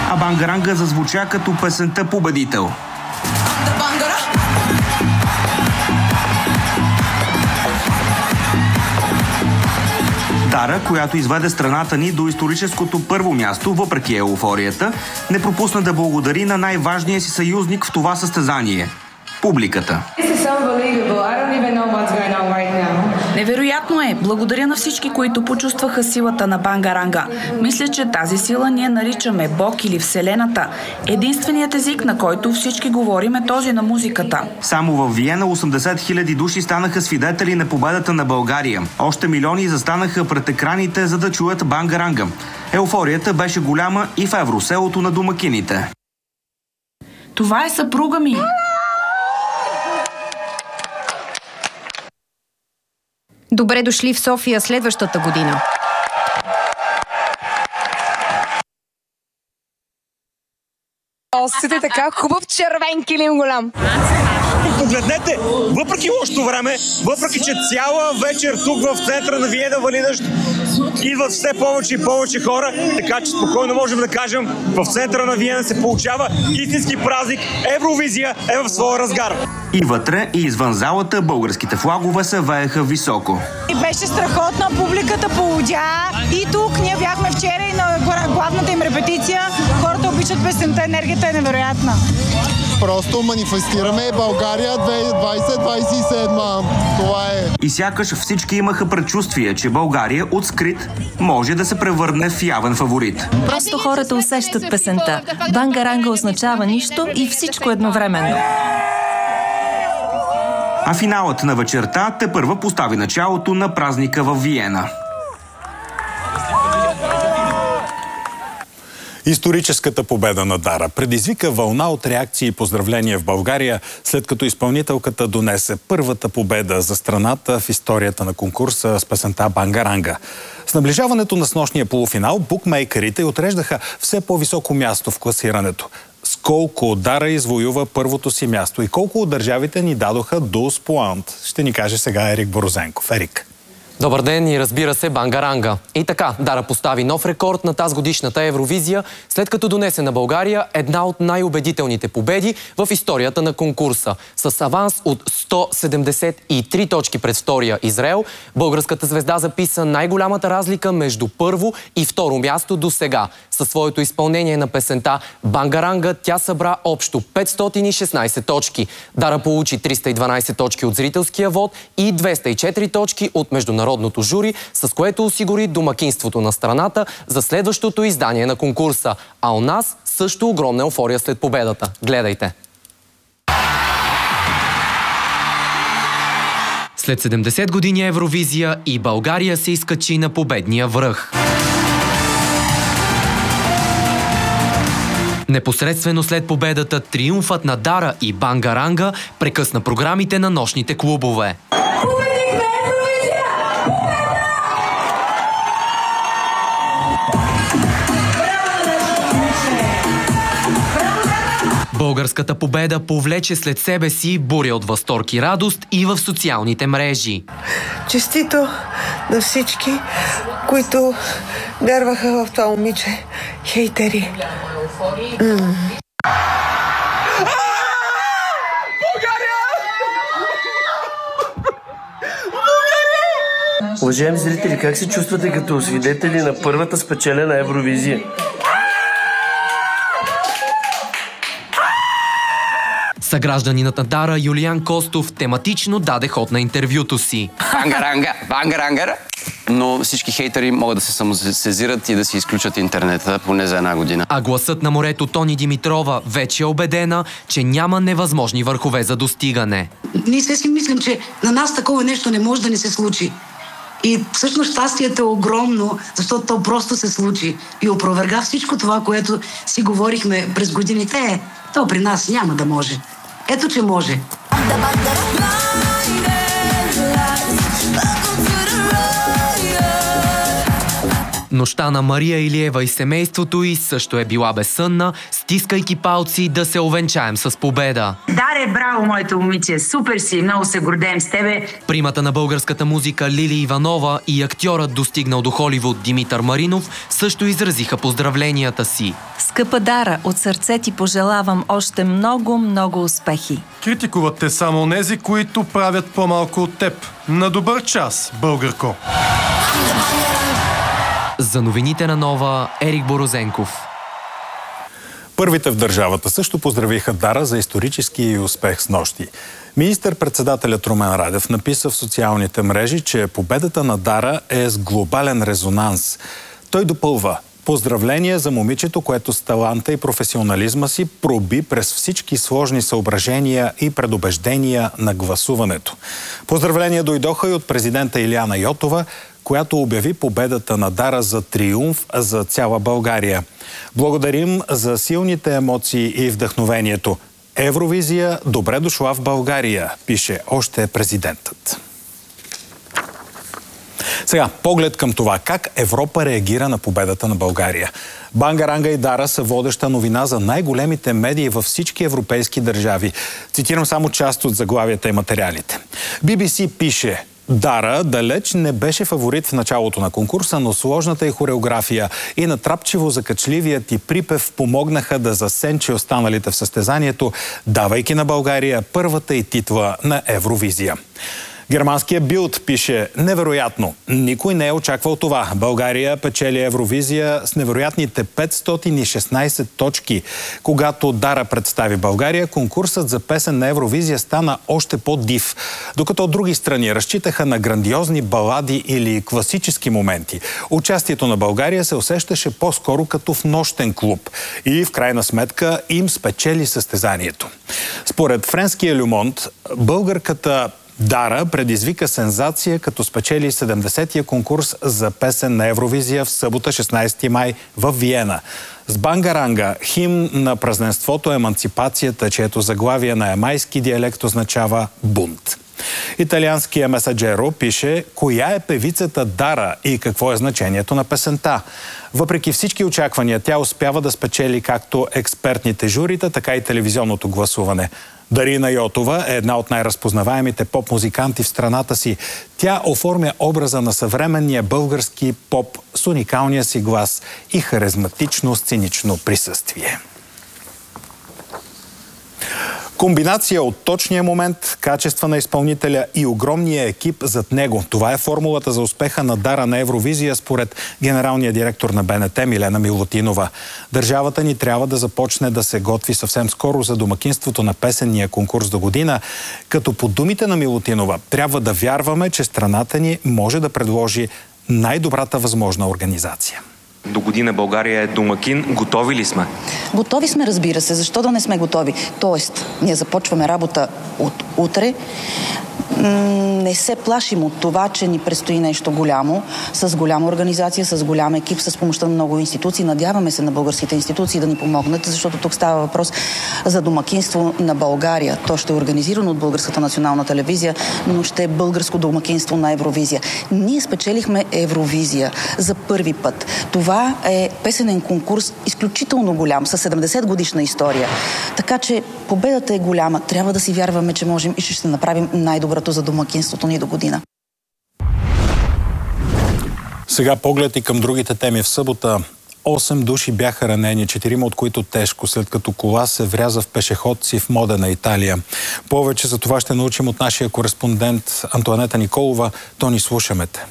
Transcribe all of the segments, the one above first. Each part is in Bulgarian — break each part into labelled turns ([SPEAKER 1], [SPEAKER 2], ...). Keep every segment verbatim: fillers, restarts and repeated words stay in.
[SPEAKER 1] а Бангаранга зазвуча като песента победител. Дара, която изведе страната ни до историческото първо място, въпреки еуфорията, не пропусна да благодари на най-важния си съюзник в това състезание – публиката.
[SPEAKER 2] Невероятно е! Благодаря на всички, които почувстваха силата на Бангаранга. Мисля, че тази сила ние наричаме Бог или Вселената. Единственият език, на който всички говорим, е този на музиката.
[SPEAKER 1] Само в Виена осемдесет хиляди души станаха свидетели на победата на България. Още милиони застанаха пред екраните, за да чуят Бангаранга. Еуфорията беше голяма и в Евроселото на домакините.
[SPEAKER 2] Това е съпруга ми!
[SPEAKER 3] Добре дошли в София следващата година.
[SPEAKER 4] Осите така хубав червен килим голям.
[SPEAKER 5] Погледнете, въпреки лошото време, въпреки че цяла вечер тук в центъра на Виена вали дъжд, идват все повече и повече хора, така че спокойно можем да кажем, в центъра на Виена се получава истински празник. Евровизия е в своя разгар.
[SPEAKER 1] И вътре, и извън залата българските флагове се вееха високо.
[SPEAKER 6] И беше страхотно, публиката полудя. И тук ние бяхме вчера и на главната им репетиция. Хората обичат песента, енергията е невероятна.
[SPEAKER 7] Просто манифестираме България две хиляди двадесет двадесет и седма. Това е.
[SPEAKER 1] И сякаш всички имаха предчувствие, че България от скрит може да се превърне в явен фаворит.
[SPEAKER 8] Просто хората усещат песента. Бангаранга означава нищо и всичко едновременно.
[SPEAKER 1] А финалът на вечерта тепърва постави началото на празника в Виена.
[SPEAKER 9] Историческата победа на Дара предизвика вълна от реакции и поздравления в България, след като изпълнителката донесе първата победа за страната в историята на конкурса с песента Бангаранга. С наближаването на снощния полуфинал, букмейкерите отреждаха все по-високо място в класирането. С колко Дара извоюва първото си място и колко от държавите ни дадоха douze points, ще ни каже сега Ерик Борозенков. Ерик.
[SPEAKER 10] Добър ден и разбира се Бангаранга. И така, Дара постави нов рекорд на тази годишната Евровизия, след като донесе на България една от най-убедителните победи в историята на конкурса. С аванс от сто седемдесет и три точки пред втория Израел, българската звезда записа най-голямата разлика между първо и второ място до сега. Със своето изпълнение на песента Бангаранга тя събра общо петстотин и шестнадесет точки. Дара получи триста и дванадесет точки от зрителския вод и двеста и четири точки от международното жури, с което осигури домакинството на страната за следващото издание на конкурса. А у нас също огромна еуфория след победата. Гледайте! След седемдесет години Евровизия и България се изкачи на победния връх. Непосредствено след победата, триумфът на Дара и Бангаранга прекъсна програмите на нощните клубове. Българската победа повлече след себе си буря от възторг и радост и в социалните мрежи.
[SPEAKER 11] Честито на всички, които вярваха в това момиче. Хейтери. М.
[SPEAKER 12] Уважаеми зрители, как се чувствате като свидетели на първата спечелена Евровизия?
[SPEAKER 10] Съгражданинът на Дара Юлиан Костов тематично даде ход на интервюто си.
[SPEAKER 13] Бангаранга, бангарангара. Но всички хейтери могат да се самосезират и да си изключат интернета поне за една година.
[SPEAKER 10] А гласът на морето Тони Димитрова вече е убедена, че няма невъзможни върхове за достигане.
[SPEAKER 14] Ние все си мислим, че на нас такова нещо не може да ни се случи. И всъщност щастието е огромно, защото то просто се случи. И опроверга всичко това, което си говорихме през годините. Е, то при нас няма да може. Ето, че може.
[SPEAKER 10] Нощта на Мария Илиева и семейството й също е била безсънна, стискайки палци да се овенчаем с победа.
[SPEAKER 15] Даре, браво, моето момиче, супер си, много се гордеем с тебе.
[SPEAKER 10] Примата на българската музика Лили Иванова и актьорът, достигнал до Холивуд, Димитър Маринов, също изразиха поздравленията си.
[SPEAKER 8] Скъпа Дара, от сърце ти пожелавам още много, много успехи.
[SPEAKER 16] Критикуват те само онези, които правят по-малко от теб. На добър час, българко!
[SPEAKER 10] За новините на Нова, Ерик Борозенков.
[SPEAKER 9] Първите в държавата също поздравиха Дара за исторически успех с нощи. Министър-председателят Румен Радев написа в социалните мрежи, че победата на Дара е с глобален резонанс. Той допълва: поздравления за момичето, което с таланта и професионализма си проби през всички сложни съображения и предубеждения на гласуването. Поздравления дойдоха и от президента Илияна Йотова, която обяви победата на Дара за триумф за цяла България. Благодарим за силните емоции и вдъхновението. Евровизия добре дошла в България, пише още президентът. Сега, поглед към това как Европа реагира на победата на България. Бангаранга и Дара са водеща новина за най-големите медии във всички европейски държави. Цитирам само част от заглавията и материалите. Би Би Си пише: Дара далеч не беше фаворит в началото на конкурса, но сложната й хореография и натрапчиво закачливият и припев помогнаха да засенчи останалите в състезанието, давайки на България първата й титла на Евровизия. Германския Билд пише: невероятно. Никой не е очаквал това. България печели Евровизия с невероятните петстотин и шестнайсет точки. Когато Дара представи България, конкурсът за песен на Евровизия стана още по-див. Докато други страни разчитаха на грандиозни балади или класически моменти, участието на България се усещаше по-скоро като в нощен клуб. И в крайна сметка им спечели състезанието. Според френския Ле Монд, българката Дара предизвика сензация, като спечели седемдесетия конкурс за песен на Евровизия в събота, шестнайсети май, в Виена. С Бангаранга, химн на празненството, еманципацията, чието заглавие на ямайски диалект означава бунт. Италианския Месаджеро пише: коя е певицата Дара и какво е значението на песента? Въпреки всички очаквания, тя успява да спечели както експертните журита, така и телевизионното гласуване. Дарина Йотова е една от най-разпознаваемите поп-музиканти в страната си. Тя оформя образа на съвременния български поп с уникалния си глас и харизматично сценично присъствие. Комбинация от точния момент, качества на изпълнителя и огромния екип зад него. Това е формулата за успеха на Дара на Евровизия, според генералния директор на Б Н Т Милена Милутинова. Държавата ни трябва да започне да се готви съвсем скоро за домакинството на песенния конкурс до година, като по думите на Милутинова трябва да вярваме, че страната ни може да предложи най-добрата възможна организация.
[SPEAKER 1] До година България е домакин. Готови ли сме?
[SPEAKER 17] Готови сме, разбира се. Защо да не сме готови? Тоест, ние започваме работа от утре. Не се плашим от това, че ни предстои нещо голямо, с голяма организация, с голям екип, с помощта на много институции. Надяваме се на българските институции да ни помогнат, защото тук става въпрос за домакинство на България. То ще е организирано от Българската национална телевизия, но ще е българско домакинство на Евровизия. Ние спечелихме Евровизия за първи път. Това е песенен конкурс изключително голям, с седемдесет годишна история. Така че победата е голяма. Трябва да си вярваме, че можем и ще направим най-доброто за домакинството ни до година.
[SPEAKER 9] Сега поглед и към другите теми. В събота осем души бяха ранени, четирима от които тежко, след като кола се вряза в пешеходци в Модена, Италия. Повече за това ще научим от нашия кореспондент Антоанета Николова. Тони, слушаме те.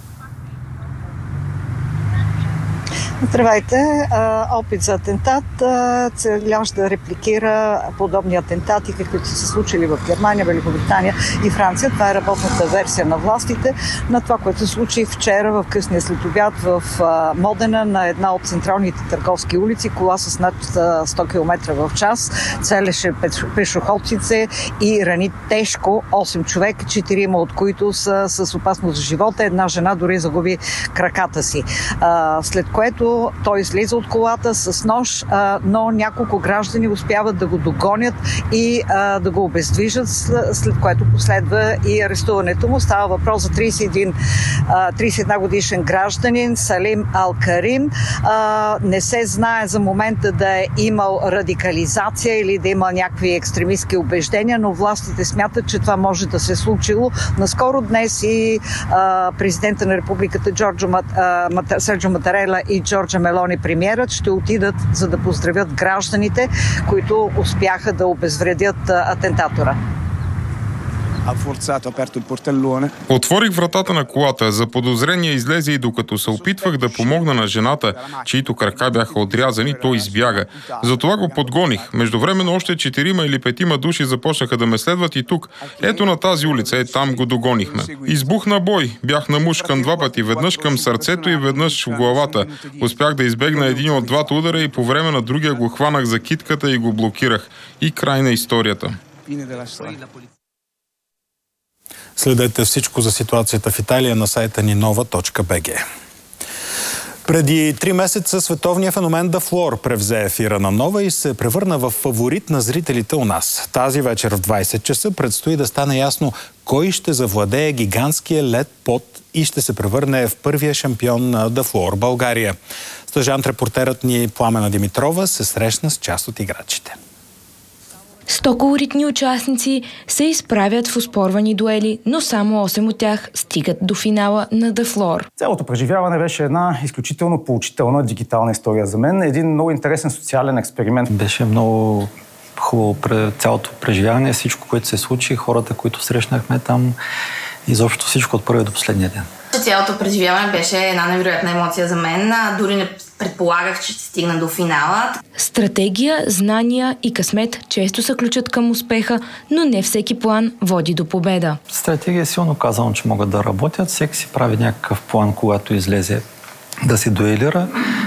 [SPEAKER 18] Здравейте! Опит за атентат, целящ да репликира подобни атентати, каквито са се случили в Германия, Великобритания и Франция. Това е работната версия на властите на това, което се случи вчера в късния следобед в Модена, на една от централните търговски улици. Кола с над сто километра в час целеше пешеходците и рани тежко осем човека, четирима от които са с опасност за живота. Една жена дори загуби краката си. След което който той излиза от колата с нож, а, но няколко граждани успяват да го догонят и а, да го обездвижат, след което последва и арестуването му. Става въпрос за трийсет и един, трийсет и една годишен гражданин Салим Ал-Карим. А, не се знае за момента да е имал радикализация или да има някакви екстремистски убеждения, но властите смятат, че това може да се е случило. Наскоро днес и а, президента на републиката Джорджо Мат, а, Мат, Серджо Матарела и Джорджа Мелони, премиерът, ще отидат за да поздравят гражданите, които успяха да обезвредят а, атентатора.
[SPEAKER 19] Отворих вратата на колата. За подозрение излезе и докато се опитвах да помогна на жената, чието крака бяха отрязани, той избяга. Затова го подгоних. Междувременно още четирима или петима души започнаха да ме следват и тук. Ето на тази улица, е там го догонихме. Избухна бой. Бях намушкан два пъти. Веднъж към сърцето и веднъж в главата. Успях да избегна един от двата удара и по време на другия го хванах за китката и го блокирах. И край на историята.
[SPEAKER 9] Следете всичко за ситуацията в Италия на сайта ни нова точка бе же. Преди три месеца световният феномен The Floor превзе ефира на Нова и се превърна в фаворит на зрителите у нас. Тази вечер в двайсет часа предстои да стане ясно кой ще завладее гигантския лед под и ще се превърне в първия шампион на The Floor България. Стъжант-репортерът ни Пламена Димитрова се срещна с част от играчите.
[SPEAKER 20] Сто колоритни участници се изправят в оспорвани дуели, но само осем от тях стигат до финала на The Floor.
[SPEAKER 21] Цялото преживяване беше една изключително поучителна дигитална история за мен. Един много интересен социален експеримент.
[SPEAKER 22] Беше много хубаво цялото преживяване, всичко, което се случи, хората, които срещнахме там, изобщо всичко от първия до последния ден.
[SPEAKER 23] Цялото преживяване беше една невероятна емоция за мен. Дори не предполагах, че ще стигна до финала.
[SPEAKER 20] Стратегия, знания и късмет често са ключът към успеха, но не всеки план води до победа.
[SPEAKER 22] Стратегия е силно казано, че могат да работят. Всеки си прави някакъв план, когато излезе да се дуелира,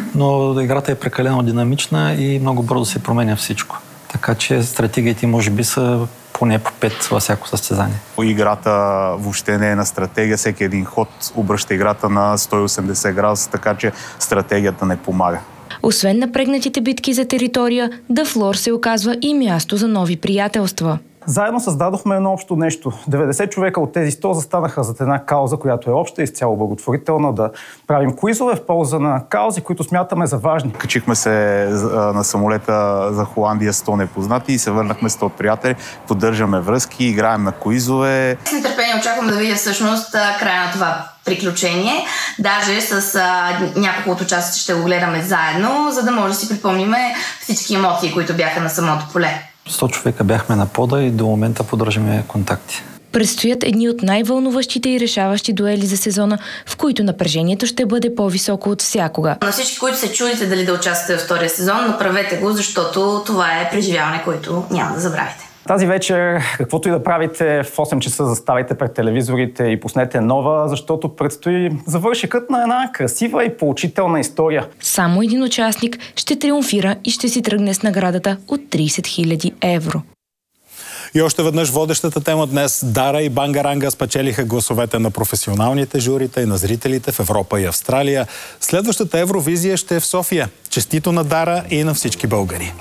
[SPEAKER 22] но играта е прекалено динамична и много бързо се променя всичко. Така че стратегиите може би са поне по пет във всяко състезание.
[SPEAKER 24] Играта въобще не е на стратегия. Всеки един ход обръща играта на сто и осемдесет градуса, така че стратегията не помага.
[SPEAKER 20] Освен напрегнатите битки за територия, The Floor се оказва и място за нови приятелства.
[SPEAKER 21] Заедно създадохме едно общо нещо. деветдесет човека от тези сто застанаха зад една кауза, която е обща и изцяло благотворителна, да правим куизове в полза на каузи, които смятаме за важни.
[SPEAKER 24] Качихме се на самолета за Холандия сто непознати и се върнахме сто приятели. Поддържаме връзки, играем на куизове.
[SPEAKER 23] С нетърпение очаквам да видя всъщност края на това приключение. Даже с а, няколко от участници ще го гледаме заедно, за да може да си припомниме всички емоции, които бяха на самото поле.
[SPEAKER 22] сто човека бяхме на пода и до момента поддържаме контакти.
[SPEAKER 20] Предстоят едни от най-вълнуващите и решаващи дуели за сезона, в които напрежението ще бъде по-високо от всякога.
[SPEAKER 23] На всички, които се чудите дали да участвате във втория сезон, направете го, защото това е преживяване, което няма да забравите.
[SPEAKER 21] Тази вечер, каквото и да правите, в осем часа заставайте пред телевизорите и пуснете Нова, защото предстои завършекът на една красива и поучителна история.
[SPEAKER 20] Само един участник ще триумфира и ще си тръгне с наградата от трийсет хиляди евро.
[SPEAKER 9] И още веднъж водещата тема днес. Дара и Бангаранга спечелиха гласовете на професионалните журита и на зрителите в Европа и Австралия. Следващата Евровизия ще е в София. Честито на Дара и на всички българи.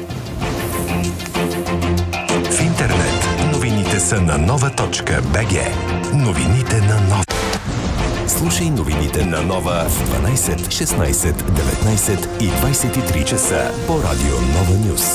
[SPEAKER 25] В интернет новините са на нова точка бе же. Новините на Нова. Слушай новините на Нова в дванайсет, шестнайсет, деветнайсет и двайсет и три часа по радио Нова Нюс.